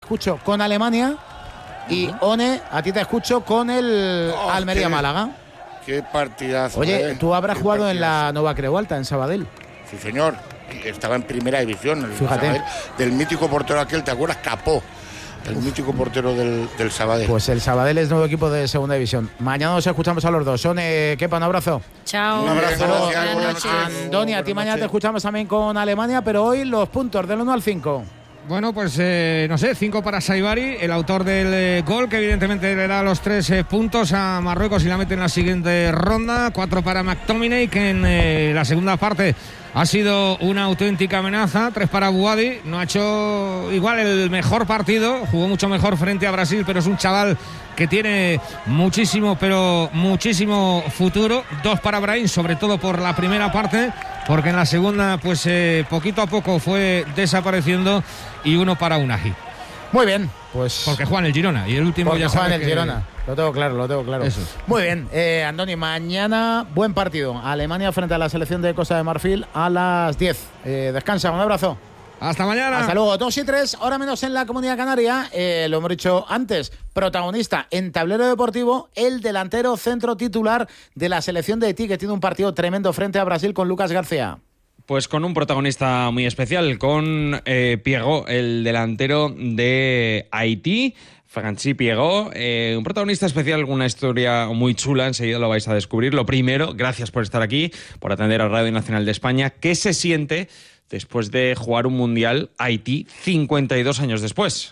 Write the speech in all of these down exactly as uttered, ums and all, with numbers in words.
escucho con Alemania y One, a ti te escucho con el oh, Almería qué, Málaga. Qué partidazo. Oye, eh, tú habrás jugado partidazo. en la Nova Creu Alta, en Sabadell. Sí, señor. Estaba en primera división. El Fíjate. Sabadell, del mítico portero aquel, ¿te acuerdas? Capó. El Uf. mítico portero del, del Sabadell. Pues el Sabadell es nuevo equipo de segunda división. Mañana nos escuchamos a los dos. Son, eh, Kepa, un abrazo. Chao. Un abrazo. Buenas noches. Andoni, a ti mañana te escuchamos también con Alemania, pero hoy los puntos del uno al cinco. Bueno, pues eh, no sé, cinco para Saibari, el autor del eh, gol, que evidentemente le da los tres eh, puntos a Marruecos y la mete en la siguiente ronda. Cuatro para McTominay, que en eh, la segunda parte ha sido una auténtica amenaza. Tres para Buadi, no ha hecho igual el mejor partido, jugó mucho mejor frente a Brasil, pero es un chaval que tiene muchísimo, pero muchísimo futuro. Dos para Brahim, sobre todo por la primera parte, porque en la segunda, pues eh, poquito a poco fue desapareciendo, y uno para Unai. Muy bien, pues... Porque juegan el Girona, y el último porque ya juegan el que... Girona. Lo tengo claro, lo tengo claro. Eso. Muy bien, eh, Andoni, mañana buen partido. Alemania frente a la selección de Costa de Marfil a las diez. Eh, descansa, un abrazo. Hasta mañana. Hasta luego. dos y tres, hora menos en la Comunidad Canaria. Eh, lo hemos dicho antes, protagonista en tablero deportivo, el delantero centro titular de la selección de Haití, que tiene un partido tremendo frente a Brasil con Lucas García. Pues con un protagonista muy especial, con eh, Pierrot, el delantero de Haití. Francis Pierrot, eh, un protagonista especial, una historia muy chula, enseguida lo vais a descubrir. Lo primero, gracias por estar aquí, por atender a Radio Nacional de España. ¿Qué se siente después de jugar un Mundial Haití cincuenta y dos años después?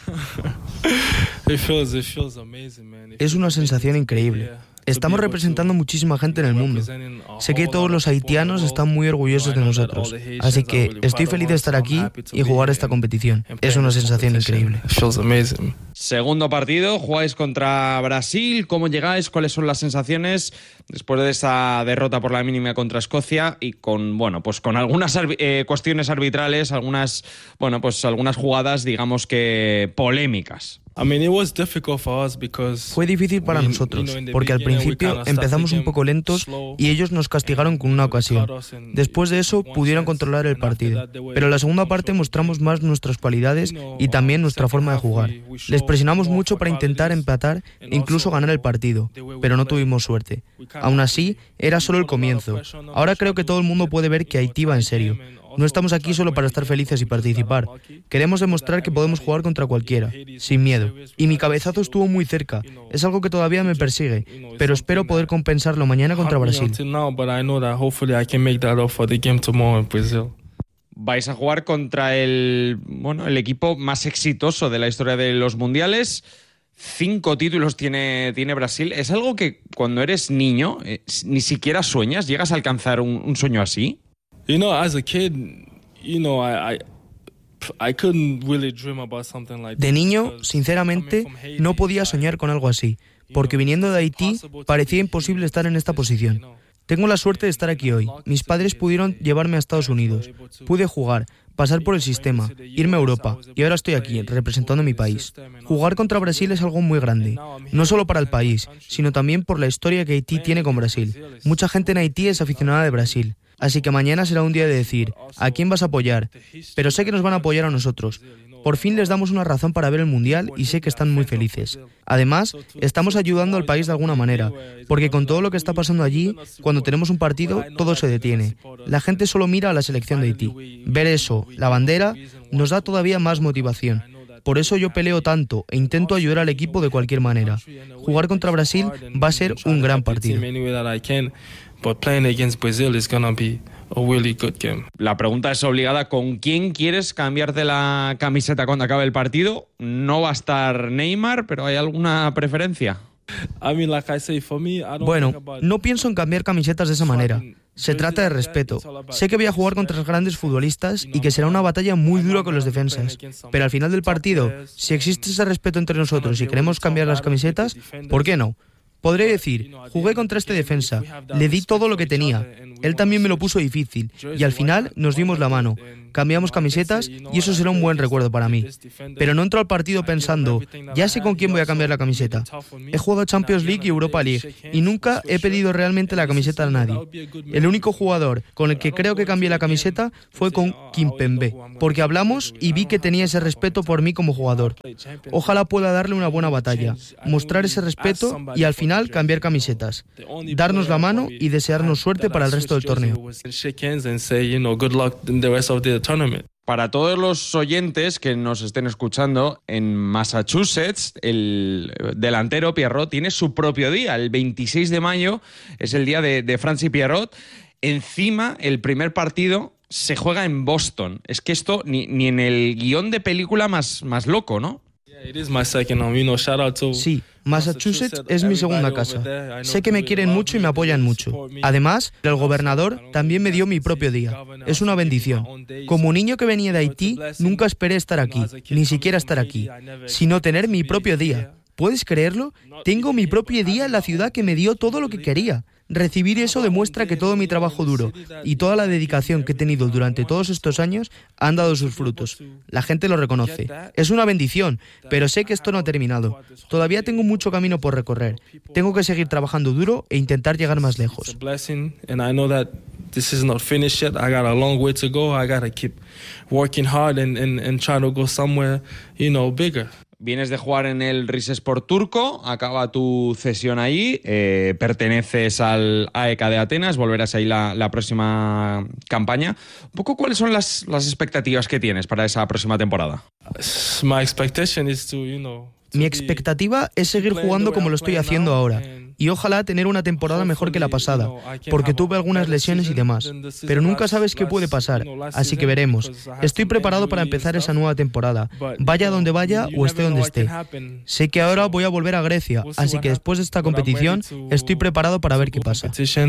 Es una sensación increíble. Estamos representando muchísima gente en el mundo. Sé que todos los haitianos están muy orgullosos de nosotros, así que estoy feliz de estar aquí y jugar esta competición. Es una sensación increíble. Segundo partido, jugáis contra Brasil. ¿Cómo llegáis? ¿Cuáles son las sensaciones después de esa derrota por la mínima contra Escocia y con, bueno, pues con algunas eh, cuestiones arbitrales, algunas, bueno, pues algunas jugadas, digamos que polémicas? Fue difícil para nosotros, porque al principio empezamos un poco lentos y ellos nos castigaron con una ocasión. Después de eso pudieron controlar el partido, pero en la segunda parte mostramos más nuestras cualidades y también nuestra forma de jugar. Les presionamos mucho para intentar empatar e incluso ganar el partido, pero no tuvimos suerte. Aún así, era solo el comienzo. Ahora creo que todo el mundo puede ver que Haití va en serio. No estamos aquí solo para estar felices y participar. Queremos demostrar que podemos jugar contra cualquiera, sin miedo. Y mi cabezazo estuvo muy cerca. Es algo que todavía me persigue, pero espero poder compensarlo mañana contra Brasil. Vais a jugar contra el, bueno, el equipo más exitoso de la historia de los mundiales. Cinco títulos tiene, tiene Brasil. ¿Es algo que cuando eres niño eh, ni siquiera sueñas? ¿Llegas a alcanzar un, un sueño así? You know, as a kid, you know, I, I, I couldn't really dream about something like that. De niño, sinceramente, no podía soñar con algo así, porque viniendo de Haití parecía imposible estar en esta posición. Tengo la suerte de estar aquí hoy. Mis padres pudieron llevarme a Estados Unidos. Pude jugar, pasar por el sistema, irme a Europa, y ahora estoy aquí, representando a mi país. Jugar contra Brasil es algo muy grande, no solo para el país, sino también por la historia que Haití tiene con Brasil. Mucha gente en Haití es aficionada de Brasil. Así que mañana será un día de decir, ¿a quién vas a apoyar? Pero sé que nos van a apoyar a nosotros. Por fin les damos una razón para ver el Mundial y sé que están muy felices. Además, estamos ayudando al país de alguna manera, porque con todo lo que está pasando allí, cuando tenemos un partido, todo se detiene. La gente solo mira a la selección de Haití. Ver eso, la bandera, nos da todavía más motivación. Por eso yo peleo tanto e intento ayudar al equipo de cualquier manera. Jugar contra Brasil va a ser un gran partido. But playing against Brazil is gonna be a really good game. La pregunta es obligada: ¿con quién quieres cambiarte la camiseta cuando acabe el partido? No va a estar Neymar, pero ¿hay alguna preferencia? Bueno, no pienso en cambiar camisetas de esa manera. Se trata de respeto. Sé que voy a jugar contra los grandes futbolistas y que será una batalla muy dura con los defensas. Pero al final del partido, si existe ese respeto entre nosotros y queremos cambiar las camisetas, ¿por qué no? Podré decir, jugué contra este defensa, le di todo lo que tenía, él también me lo puso difícil y al final nos dimos la mano. cambiamos camisetas y eso será un buen recuerdo para mí. Pero no entro al partido pensando, ya sé con quién voy a cambiar la camiseta. He jugado Champions League y Europa League y nunca he pedido realmente la camiseta a nadie. El único jugador con el que creo que cambié la camiseta fue con Kimpembe, porque hablamos y vi que tenía ese respeto por mí como jugador. Ojalá pueda darle una buena batalla, mostrar ese respeto y al final cambiar camisetas, darnos la mano y desearnos suerte para el resto del torneo. Para todos los oyentes que nos estén escuchando, en Massachusetts el delantero Pierrot tiene su propio día. El veintiséis de mayo es el día de, de Francis Pierrot. Encima, el primer partido se juega en Boston. Es que esto ni, ni en el guión de película más, más loco, ¿no? Sí, Massachusetts es mi segunda casa. Sé que me quieren mucho y me apoyan mucho. Además, el gobernador también me dio mi propio día. Es una bendición. Como niño que venía de Haití, nunca esperé estar aquí, ni siquiera estar aquí, sino tener mi propio día. ¿Puedes creerlo? Tengo mi propio día en la ciudad que me dio todo lo que quería. Recibir eso demuestra que todo mi trabajo duro y toda la dedicación que he tenido durante todos estos años han dado sus frutos. La gente lo reconoce. Es una bendición, pero sé que esto no ha terminado. Todavía tengo mucho camino por recorrer. Tengo que seguir trabajando duro e intentar llegar más lejos. This is not finished yet. I got a long way to go. I got to keep working hard and, and, and try to go somewhere, you know, bigger. Vienes de jugar en el Rizespor turco, acaba tu cesión ahí, eh, perteneces al A E K de Atenas, volverás ahí la, la próxima campaña. Un poco, ¿cuáles son las, las expectativas que tienes para esa próxima temporada? My expectation is to, you know, Mi expectativa es seguir jugando como lo estoy haciendo ahora y ojalá tener una temporada mejor que la pasada, porque tuve algunas lesiones y demás, pero nunca sabes qué puede pasar, así que veremos. Estoy preparado para empezar esa nueva temporada, vaya donde vaya o esté donde esté. Sé que ahora voy a volver a Grecia, así que después de esta competición estoy preparado para ver qué pasa.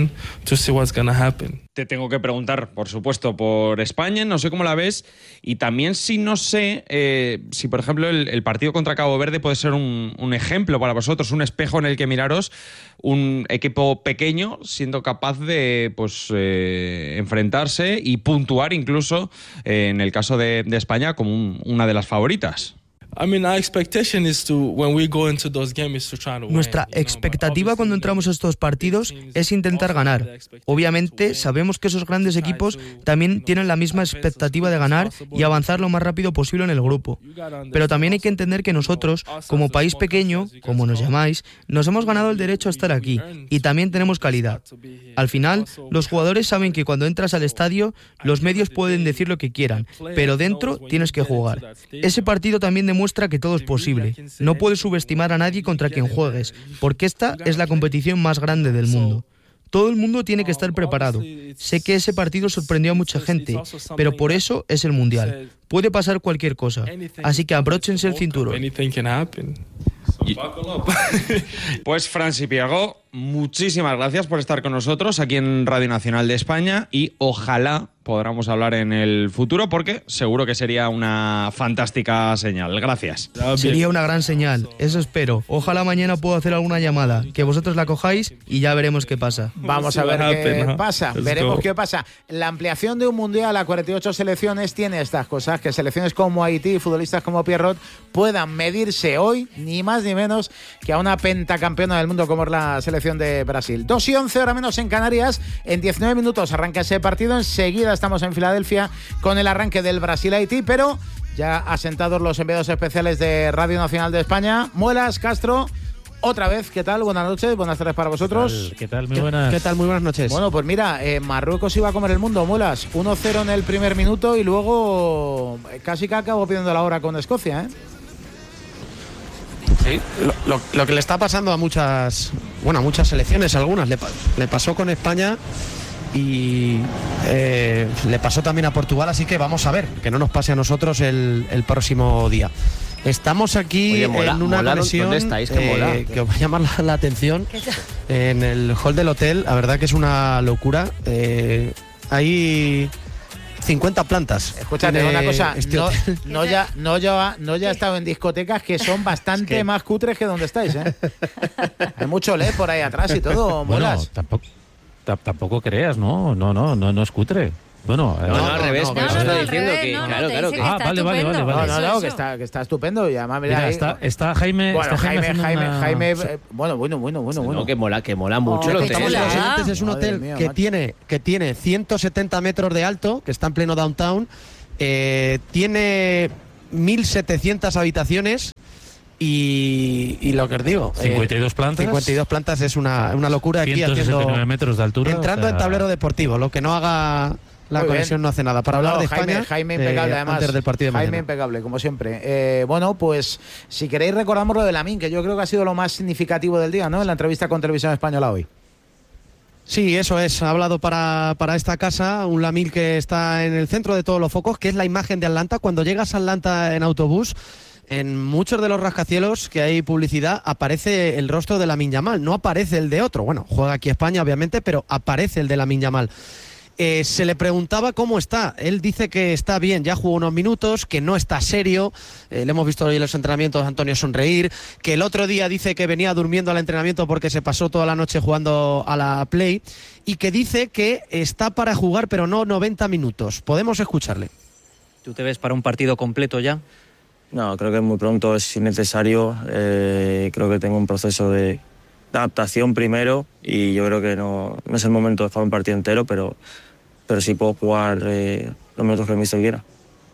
Te tengo que preguntar, por supuesto, por España, no sé cómo la ves, y también si no sé, eh, si por ejemplo el, el partido contra Cabo Verde puede ser un, un ejemplo para vosotros, un espejo en el que miraros, un equipo pequeño siendo capaz de pues eh, enfrentarse y puntuar incluso, eh, en el caso de, de España, como un, una de las favoritas. Nuestra expectativa cuando entramos a estos partidos es intentar ganar. Obviamente sabemos que esos grandes equipos también tienen la misma expectativa de ganar y avanzar lo más rápido posible en el grupo. Pero también hay que entender que nosotros, como país pequeño, como nos llamáis, nos hemos ganado el derecho a estar aquí y también tenemos calidad. Al final, los jugadores saben que cuando entras al estadio, los medios pueden decir lo que quieran, pero dentro tienes que jugar. Ese partido también demuestra Muestra que todo es posible. No puedes subestimar a nadie contra quien juegues, porque esta es la competición más grande del mundo. Todo el mundo tiene que estar preparado. Sé que ese partido sorprendió a mucha gente, pero por eso es el Mundial. Puede pasar cualquier cosa, así que abróchense el cinturón. Pues Francis Pierrot, muchísimas gracias por estar con nosotros aquí en Radio Nacional de España y ojalá podamos hablar en el futuro porque seguro que sería una fantástica señal. Gracias. Sería una gran señal, eso espero. Ojalá mañana pueda hacer alguna llamada, que vosotros la cojáis y ya veremos qué pasa. Vamos a ver qué pasa, veremos qué pasa. La ampliación de un mundial a cuarenta y ocho selecciones tiene estas cosas, que selecciones como Haití, futbolistas como Pierrot puedan medirse hoy, ni más ni menos, que a una pentacampeona del mundo como es la selección de Brasil. dos y once, hora menos en Canarias. En diecinueve minutos arranca ese partido. Enseguida estamos en Filadelfia con el arranque del Brasil-Haití, pero ya asentados los enviados especiales de Radio Nacional de España. Muelas, Castro, otra vez, ¿qué tal? Buenas noches, buenas tardes para vosotros. ¿Qué tal? Muy buenas. ¿Qué tal? Muy buenas noches. Bueno, pues mira, eh, Marruecos iba a comer el mundo, Muelas. uno cero en el primer minuto y luego casi que acabó pidiendo la hora con Escocia, ¿eh? Sí, lo, lo, lo que le está pasando a muchas, bueno, a muchas selecciones, algunas le, le pasó con España y eh, le pasó también a Portugal, así que vamos a ver, que no nos pase a nosotros el, el próximo día. Estamos aquí Oye, mola, en una mola, conexión ¿dónde estáis? Que, mola. Eh, que os va a llamar la, la atención en el hall del hotel. La verdad que es una locura. Eh, hay cincuenta plantas. Escúchate una cosa, este no, no, ya, no, ya, no ya he estado en discotecas que son bastante es que... más cutres que donde estáis, ¿eh? Hay mucho L E D por ahí atrás y todo, Muelas. Bueno, tampoco, tampoco creas, ¿no? No, no, no, no es cutre. Bueno, no, no, no, al revés, no, por eso no, está no, diciendo revés, que, no, claro, no, claro. que ah, vale, vale, vale, vale. No, no, no, eso, que eso. está, que está estupendo. Y además, mira, Mira, ahí, está, está Jaime. bueno, está Jaime, Jaime, Jaime, una... Jaime sí. eh, bueno, bueno, bueno, bueno, No, bueno. que mola, que mola mucho Oh, el que hotel. estamos Los mola. oyentes, es un Madre hotel mía, que macho. tiene que tiene ciento setenta metros de alto, que está en pleno downtown, eh, tiene mil setecientas habitaciones y, y lo que os digo, cincuenta y dos eh, plantas. cincuenta y dos plantas es una, una locura aquí ciento sesenta y nueve haciendo, metros de altura. entrando o sea, en tablero deportivo, lo que no haga la Muy conexión bien. no hace nada. Para No, hablar de Jaime, España, Jaime eh, impecable, además. antes del partido de Jaime mañana. impecable, como siempre. Eh, bueno, pues si queréis recordamos lo de Lamine, que yo creo que ha sido lo más significativo del día, ¿no? En la entrevista con Televisión Española hoy. Sí, eso es. Ha hablado para, para esta casa un Lamine que está en el centro de todos los focos, que es la imagen de Atlanta. Cuando llegas a Atlanta en autobús, en muchos de los rascacielos que hay publicidad aparece el rostro de Lamine Yamal, no aparece el de otro. Bueno, juega aquí España obviamente, pero aparece el de Lamine Yamal. Eh, se le preguntaba cómo está. Él dice que está bien, ya jugó unos minutos, que no está serio. Eh, le hemos visto hoy en los entrenamientos a Antonio sonreír, que el otro día dice que venía durmiendo al entrenamiento porque se pasó toda la noche jugando a la Play, y que dice que está para jugar pero no noventa minutos. Podemos escucharle. ¿Tú te ves para un partido completo ya? No, creo que muy pronto es innecesario. Eh, creo que tengo un proceso de adaptación primero y yo creo que no, no es el momento de jugar un partido entero, pero, pero sí puedo jugar eh, los minutos que el míster quiera.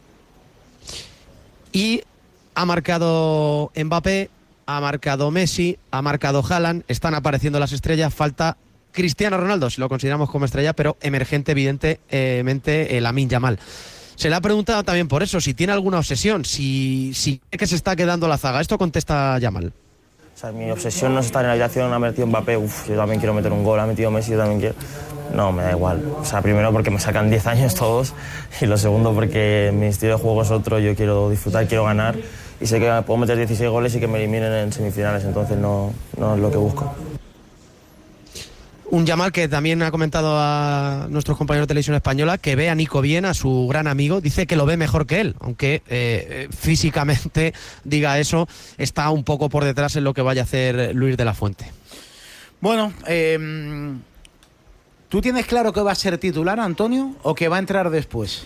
Y ha marcado Mbappé, ha marcado Messi, ha marcado Haaland, están apareciendo las estrellas, falta Cristiano Ronaldo, si lo consideramos como estrella, pero emergente evidentemente eh, Lamine Yamal. Se le ha preguntado también por eso, si tiene alguna obsesión, si, si cree que se está quedando la zaga. Esto contesta Yamal. O sea, mi obsesión no es estar en la habitación, ha metido Mbappé, uff, yo también quiero meter un gol, ha metido Messi, yo también quiero... No, me da igual. O sea, primero porque me sacan diez años todos y lo segundo porque mi estilo de juego es otro, yo quiero disfrutar, quiero ganar y sé que puedo meter dieciséis goles y que me eliminen en semifinales, entonces no, no es lo que busco. Un Yamal que también ha comentado a nuestros compañeros de Televisión Española que ve a Nico bien, a su gran amigo, dice que lo ve mejor que él, aunque eh, físicamente diga eso, está un poco por detrás en lo que vaya a hacer Luis de la Fuente. Bueno, eh, ¿tú tienes claro que va a ser titular, Antonio, o que va a entrar después?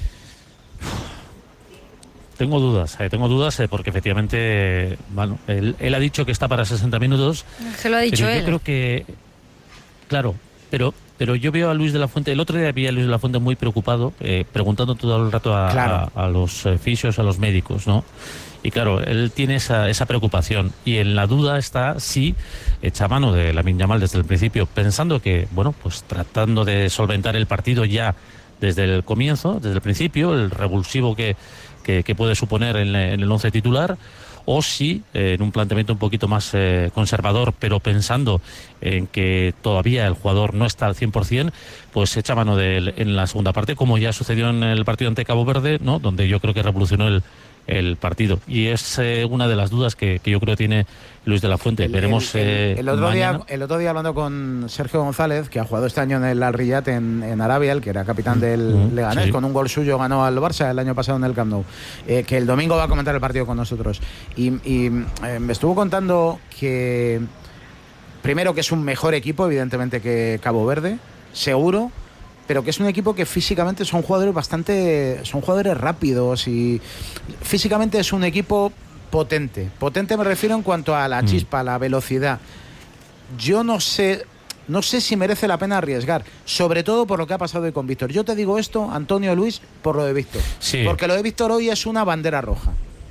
Tengo dudas, eh, tengo dudas eh, porque efectivamente, eh, bueno, él, él ha dicho que está para sesenta minutos. Se lo ha dicho pero él. Yo creo que, claro, pero pero yo veo a Luis de la Fuente, el otro día vi a Luis de la Fuente muy preocupado, eh, preguntando todo el rato a, Claro. a, a los eh, fisios, a los médicos, ¿no? Y claro, él tiene esa, esa preocupación y en la duda está si echa mano de Lamine Yamal desde el principio, pensando que, bueno, pues tratando de solventar el partido ya desde el comienzo, desde el principio, el revulsivo que, que, que puede suponer en, en el once titular, o si eh, en un planteamiento un poquito más eh, conservador, pero pensando en que todavía el jugador no está al cien por cien, pues echa mano de él en la segunda parte, como ya sucedió en el partido ante Cabo Verde, ¿no? Donde yo creo que revolucionó el, el partido. Y es eh, una de las dudas que, que yo creo que tiene Luis de la Fuente. El, Veremos el, el, eh, el otro mañana. día, el otro día hablando con Sergio González, que ha jugado este año en el Al Riyad en, en Arabia, el que era capitán del Mm, Leganés, sí. con un gol suyo ganó al Barça el año pasado en el Camp Nou, eh, que el domingo va a comentar el partido con nosotros. Y, y eh, me estuvo contando que, primero, que es un mejor equipo, evidentemente, que Cabo Verde, seguro, pero que es un equipo que físicamente son jugadores bastante, son jugadores rápidos y físicamente es un equipo potente. Potente me refiero en cuanto a la chispa, a la velocidad. Yo no sé, no sé si merece la pena arriesgar, sobre todo por lo que ha pasado hoy con Víctor. Yo te digo esto, Antonio, Luis, por lo de Víctor. Sí. Porque lo de Víctor hoy es una bandera roja.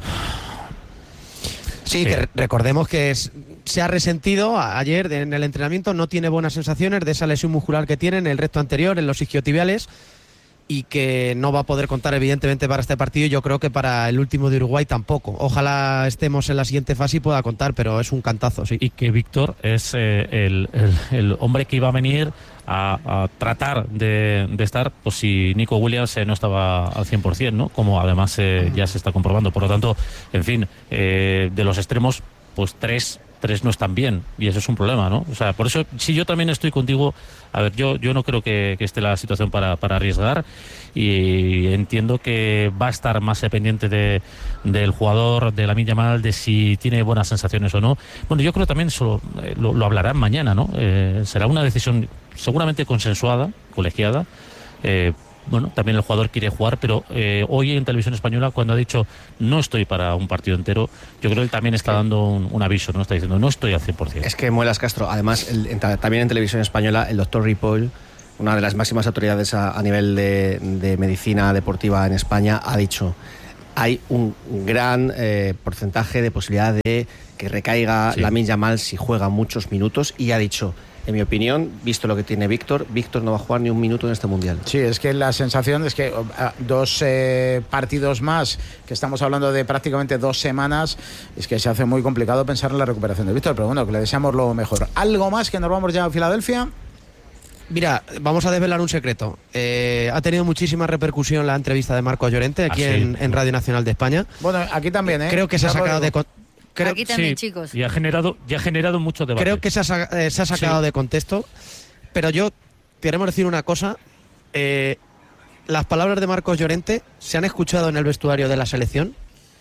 Sí, que recordemos que es, se ha resentido a- ayer en el entrenamiento, no tiene buenas sensaciones de esa lesión muscular que tiene en el recto anterior, en los isquiotibiales, y que no va a poder contar evidentemente para este partido y yo creo que para el último de Uruguay tampoco. Ojalá estemos en la siguiente fase y pueda contar, pero es un cantazo, sí. Y que Víctor es eh, el, el, el hombre que iba a venir a, a tratar de, de estar, pues si Nico Williams eh, no estaba al cien por cien, ¿no? Como además eh, ya se está comprobando. Por lo tanto, en fin, eh, de los extremos, pues tres, tres no están bien y eso es un problema, ¿no? O sea, por eso, sí, yo también estoy contigo. A ver, yo, yo no creo que, que esté la situación para, para arriesgar y entiendo que va a estar más pendiente de, del jugador, de Lamine Yamal, de si tiene buenas sensaciones o no. Bueno, yo creo también eso eh, lo, lo hablarán mañana, ¿no? Eh, será una decisión seguramente consensuada, colegiada, eh, bueno, también el jugador quiere jugar, pero eh, hoy en Televisión Española, cuando ha dicho no estoy para un partido entero, yo creo que él también está dando un, un aviso, ¿no? Está diciendo no estoy al cien por ciento. Es que Muelas Castro, además, el, en, también en Televisión Española, el doctor Ripoll, una de las máximas autoridades a, a nivel de, de medicina deportiva en España, ha dicho hay un gran eh, porcentaje de posibilidad de que recaiga sí. Lamine Yamal si juega muchos minutos, y ha dicho, en mi opinión, visto lo que tiene Víctor, Víctor no va a jugar ni un minuto en este Mundial. Sí, es que la sensación es que uh, dos eh, partidos más, que estamos hablando de prácticamente dos semanas, es que se hace muy complicado pensar en la recuperación de Víctor, pero bueno, que le deseamos lo mejor. ¿Algo más que nos vamos ya a Filadelfia? Mira, vamos a desvelar un secreto. Eh, ha tenido muchísima repercusión la entrevista de Marcos Llorente aquí ¿Ah, sí? en, en Radio Nacional de España. Bueno, aquí también, ¿eh? Creo que se ha sacado de... Creo, Aquí también, sí, chicos. Y ha generado, y ha generado mucho debate. Creo que se ha, eh, se ha sacado sí. de contexto, pero yo queremos decir una cosa. Eh, las palabras de Marcos Llorente se han escuchado en el vestuario de la selección,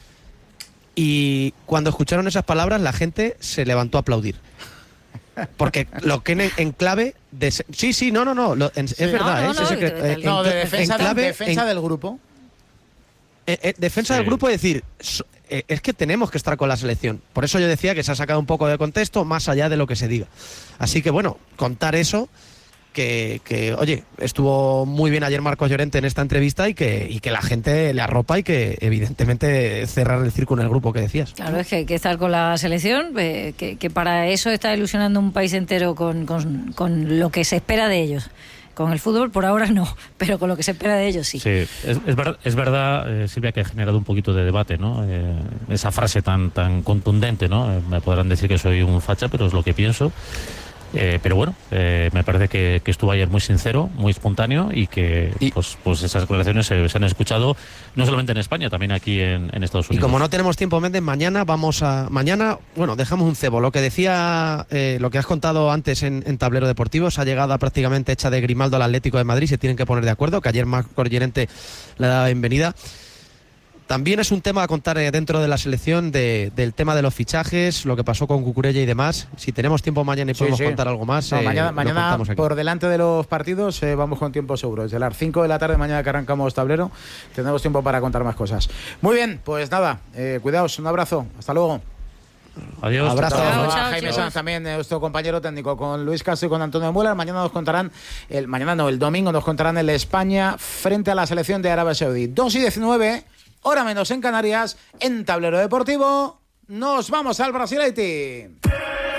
y cuando escucharon esas palabras la gente se levantó a aplaudir. Porque lo que en, en clave de, sí, sí, no, no, no, lo, en, sí. es verdad, no, ¿eh? no, Ese no, secreto, de, no, de defensa, en clave, de, defensa en, del grupo. Eh, eh, defensa sí. del grupo, es decir, so, eh, es que tenemos que estar con la selección. Por eso yo decía que se ha sacado un poco de contexto, más allá de lo que se diga. Así que bueno, contar eso, que, que oye, estuvo muy bien ayer Marcos Llorente en esta entrevista, y que, y que la gente le arropa, y que evidentemente cerrar el círculo en el grupo que decías. Claro, es que hay que estar con la selección, eh, que, que para eso está ilusionando un país entero con, con, con lo que se espera de ellos. Con el fútbol por ahora no, pero con lo que se espera de ellos sí. Sí, es, es, ver, es verdad, eh, Silvia, que ha generado un poquito de debate, ¿no? Eh, esa frase tan tan contundente, ¿no? Eh, me podrán decir que soy un facha, pero es lo que pienso. Eh, pero bueno, eh, me parece que, que estuvo ayer muy sincero, muy espontáneo, y que y, pues, pues esas declaraciones se, se han escuchado no solamente en España, también aquí en, en Estados Unidos. Y como no tenemos tiempo, Méndez, mañana vamos a... Mañana, bueno, dejamos un cebo. Lo que decía, eh, lo que has contado antes en, en Tablero Deportivo, esa llegada prácticamente hecha de Grimaldo al Atlético de Madrid, se tienen que poner de acuerdo, que ayer Marcos Llorente le da la bienvenida. También es un tema a contar dentro de la selección, de, del tema de los fichajes, lo que pasó con Cucurella y demás. Si tenemos tiempo mañana y podemos sí, sí. contar algo más, no, eh, mañana, mañana por delante de los partidos eh, vamos con tiempo seguro. Desde las cinco de la tarde mañana que arrancamos Tablero tendremos tiempo para contar más cosas. Muy bien, pues nada, eh, cuidaos, un abrazo, hasta luego. Adiós. Abrazo. Chao, chao, chao, Jaime chao. Sanz, también nuestro compañero técnico, con Luis Castro y con Antonio Mueller. Mañana nos contarán, el mañana no, el domingo nos contarán el España frente a la selección de Arabia Saudí. dos y diecinueve, hora menos en Canarias, en Tablero Deportivo. Nos vamos al Brasil Haití.